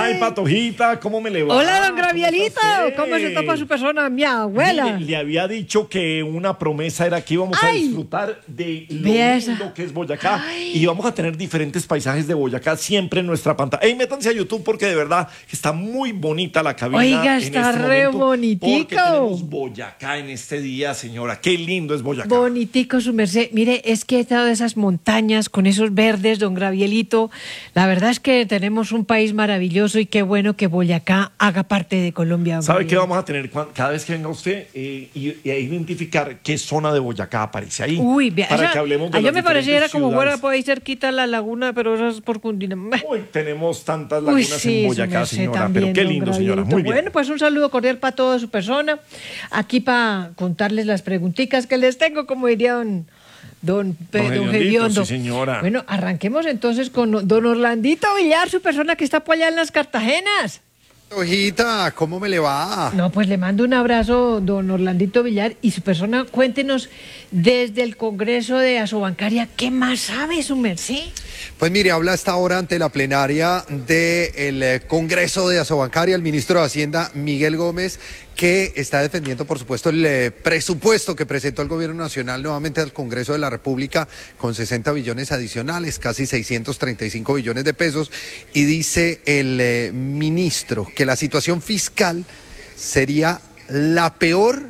Ay, Patojita, ¿cómo me le va? Hola, don Gravielito. ¿Cómo se topa su persona, mi abuela? Mire, le había dicho que una promesa era que íbamos a disfrutar de lo lindo que es Boyacá. Y vamos a tener diferentes paisajes de Boyacá siempre en nuestra pantalla. Ey, métanse a YouTube porque de verdad está muy bonita la cabina. Oiga, está re bonitico. Porque tenemos Boyacá en este día, señora. Qué lindo es Boyacá. Bonitico, su merced. Mire, es que he estado de esas montañas con esos verdes, don Gravielito. La verdad es que tenemos un país maravilloso y qué bueno que Boyacá haga parte de Colombia. ¿Sabe qué vamos a tener cada vez que venga usted y a identificar qué zona de Boyacá aparece ahí? Uy, vea, para que hablemos de yo me pareciera como fuera ciudades. por ahí cerquita la laguna, pero eso es por Cundinamarca. Uy, tenemos tantas lagunas en Boyacá, señora. También, pero qué lindo, señora. Muy bien. Bueno, pues un saludo cordial para toda su persona. Aquí para contarles las preguntitas que les tengo, como diría don Gediondo. Sí, señora. Bueno, arranquemos entonces con don Orlandito Villar, su persona que está por allá en las Cartagenas. Ojita, ¿cómo me le va? No, pues le mando un abrazo, don Orlandito Villar, y su persona, cuéntenos desde el Congreso de Asobancaria, ¿qué más sabe su merced? Pues mire, habla hasta ahora ante la plenaria del Congreso de Asobancaria el ministro de Hacienda, Miguel Gómez, que está defendiendo, por supuesto, el presupuesto que presentó el Gobierno Nacional nuevamente al Congreso de la República con 60 billones adicionales, casi 635 billones de pesos, y dice el ministro que la situación fiscal sería la peor